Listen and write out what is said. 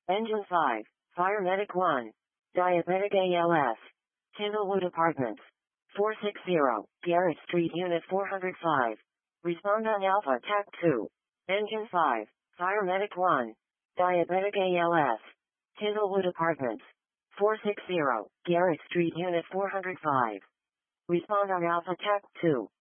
Engine 5, Fire Medic 1. Diabetic ALS. Tindlewood Apartments. 460, Garrett Street, Unit 405. Respond on Alpha TAC 2. Engine 5, Fire Medic 1. Diabetic ALS. Tindlewood Apartments. 460, Garrett Street, Unit 405. Respond on Alpha TAC 2.